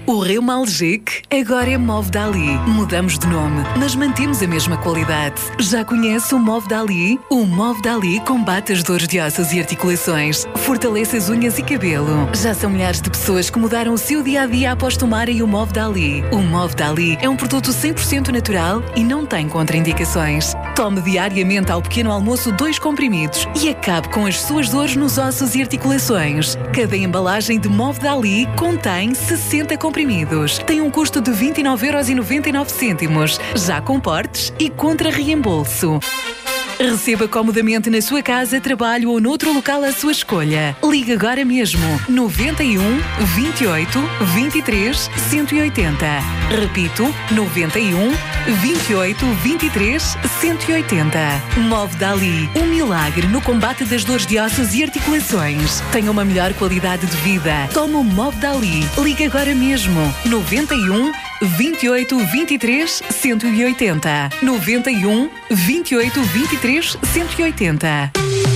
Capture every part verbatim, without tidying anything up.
O Reumalgic agora é Movdali. Mudamos de nome, mas mantemos a mesma qualidade. Já conhece o Movdali? O Movdali combate as dores de ossos e articulações, fortalece as unhas e cabelo. Já são milhares de pessoas que mudaram o seu dia-a-dia após tomarem o Movdali. O Movdali é um produto cem por cento natural e não tem contraindicações. Tome diariamente ao pequeno almoço dois comprimidos e acabe com as suas dores nos ossos e articulações. Cada embalagem de Movdali contém sessenta comprimidos. Tem um custo de vinte e nove euros e noventa e nove cêntimos, já com portes e contra reembolso. Receba comodamente na sua casa, trabalho ou noutro local à sua escolha. Ligue agora mesmo. noventa e um, vinte e oito, vinte e três, cento e oitenta. Repito, noventa e um, vinte e oito, vinte e três, cento e oitenta. Movdali, um milagre no combate das dores de ossos e articulações. Tenha uma melhor qualidade de vida. Tome o Movdali. Ligue agora mesmo. noventa e um, vinte e oito, vinte e três, cento e oitenta. noventa e um, vinte e oito, vinte e três, cento e oitenta.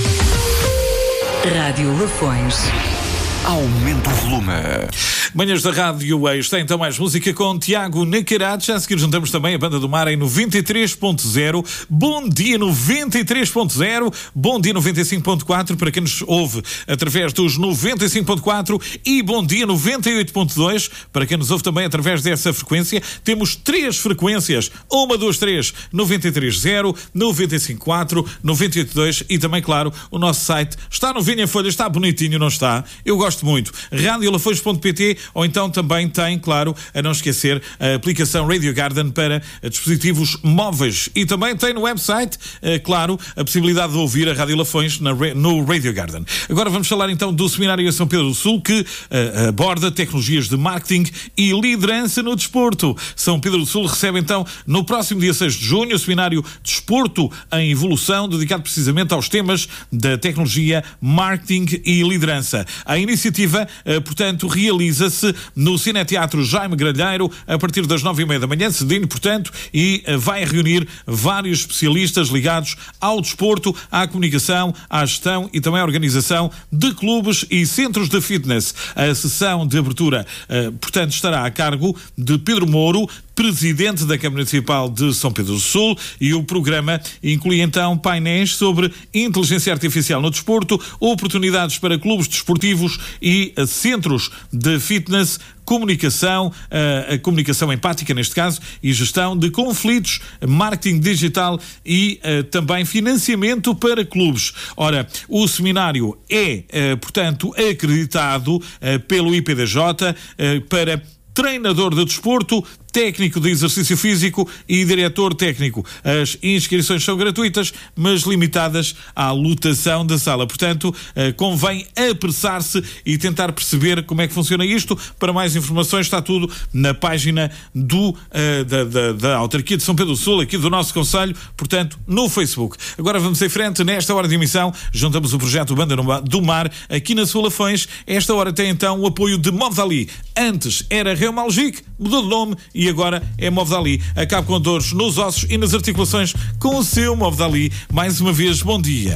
Rádio Lafões. Aumenta o volume. Manhãs da Rádio Eixo tem então mais música com Tiago Nacarate. Já a seguir juntamos também a Banda do Mar em noventa e três ponto zero. Bom dia noventa e três ponto zero. Bom dia noventa e cinco ponto quatro para quem nos ouve através dos noventa e cinco ponto quatro e bom dia noventa e oito ponto dois para quem nos ouve também através dessa frequência. Temos três frequências. Uma, duas, três. noventa e três ponto zero, noventa e cinco ponto quatro, noventa e oito ponto dois e também, claro, o nosso site está no Vinha Folha, está bonitinho, não está? Eu gosto muito. rádio lafões ponto pt ou então também tem, claro, a não esquecer, a aplicação Radio Garden para dispositivos móveis. E também tem no website, claro, a possibilidade de ouvir a Rádio Lafões na, no Radio Garden. Agora vamos falar então do Seminário em São Pedro do Sul, que uh, aborda tecnologias de marketing e liderança no desporto. São Pedro do Sul recebe então no próximo dia seis de junho o Seminário Desporto em Evolução, dedicado precisamente aos temas da tecnologia, marketing e liderança. A iniciativa, uh, portanto, realiza-se no Cineteatro Jaime Gralheiro a partir das nove e meia da manhã, cedinho, portanto, e vai reunir vários especialistas ligados ao desporto, à comunicação, à gestão e também à organização de clubes e centros de fitness. A sessão de abertura, portanto, estará a cargo de Pedro Mouro, presidente da Câmara Municipal de São Pedro do Sul, e o programa inclui então painéis sobre inteligência artificial no desporto, oportunidades para clubes desportivos e uh, centros de fitness, comunicação, uh, a comunicação empática neste caso, e gestão de conflitos, marketing digital e uh, também financiamento para clubes. Ora, o seminário é, uh, portanto, acreditado uh, pelo I P D J uh, para treinador de desporto, técnico de exercício físico e diretor técnico. As inscrições são gratuitas, mas limitadas à lotação da sala. Portanto, convém apressar-se e tentar perceber como é que funciona isto. Para mais informações está tudo na página do, da, da, da Autarquia de São Pedro do Sul, aqui do nosso concelho, portanto, no Facebook. Agora vamos em frente. Nesta hora de emissão, juntamos o projeto Banda do Mar aqui na Sua Lafões. Esta hora tem então o apoio de Movdali. Antes era Reumalgic, mudou de nome e agora é Movdali. Acabe com dores nos ossos e nas articulações com o seu Movdali. Mais uma vez, bom dia.